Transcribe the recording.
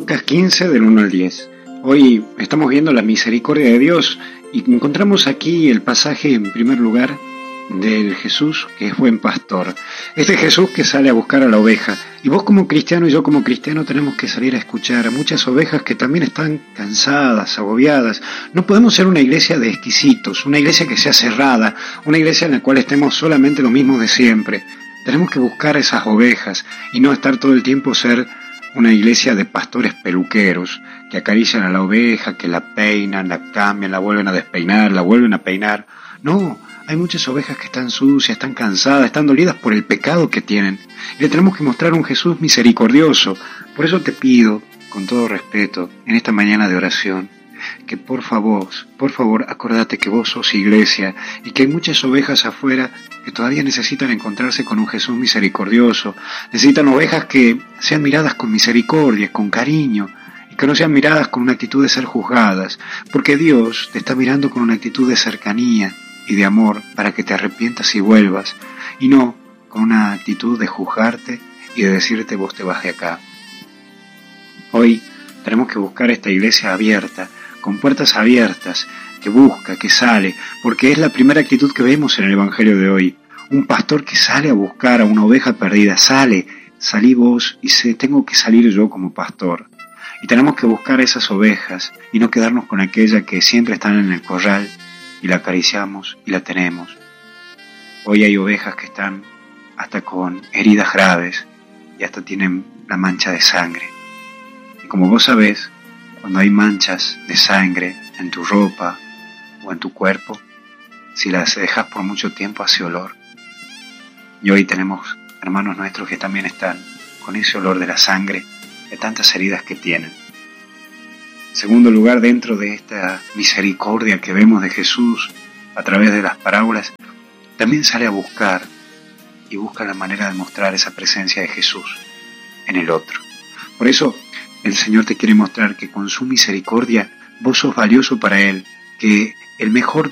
Lucas 15 del 1 al 10. Hoy estamos viendo la misericordia de Dios y encontramos aquí el pasaje en primer lugar del Jesús que es buen pastor. Este Jesús que sale a buscar a la oveja. Y vos como cristiano y yo como cristiano tenemos que salir a escuchar a muchas ovejas que también están cansadas, agobiadas. No podemos ser una iglesia de exquisitos, una iglesia que sea cerrada, una iglesia en la cual estemos solamente lo mismo de siempre. Tenemos que buscar esas ovejas y no estar todo el tiempo ser una iglesia de pastores peluqueros que acarician a la oveja, que la peinan, la cambian, la vuelven a despeinar, la vuelven a peinar. No, hay muchas ovejas que están sucias, están cansadas, están dolidas por el pecado que tienen. Y le tenemos que mostrar un Jesús misericordioso. Por eso te pido, con todo respeto, en esta mañana de oración, que por favor, acordate que vos sos iglesia y que hay muchas ovejas afuera que todavía necesitan encontrarse con un Jesús misericordioso. Necesitan ovejas que sean miradas con misericordia, con cariño, y que no sean miradas con una actitud de ser juzgadas, porque Dios te está mirando con una actitud de cercanía y de amor para que te arrepientas y vuelvas, y no con una actitud de juzgarte y de decirte vos te vas de acá. Hoy tenemos que buscar esta iglesia abierta, con puertas abiertas, que busca, que sale, porque es la primera actitud que vemos en el Evangelio de hoy. Un pastor que sale a buscar a una oveja perdida, salí vos y tengo que salir yo como pastor. Y tenemos que buscar esas ovejas y no quedarnos con aquella que siempre están en el corral y la acariciamos y la tenemos. Hoy hay ovejas que están hasta con heridas graves y hasta tienen la mancha de sangre. Y como vos sabés, cuando hay manchas de sangre en tu ropa o en tu cuerpo, si las dejas por mucho tiempo hace olor. Y hoy tenemos hermanos nuestros que también están con ese olor de la sangre, de tantas heridas que tienen. En segundo lugar, dentro de esta misericordia que vemos de Jesús a través de las parábolas, también sale a buscar y busca la manera de mostrar esa presencia de Jesús en el otro. Por eso, el Señor te quiere mostrar que con su misericordia vos sos valioso para Él, que el mejor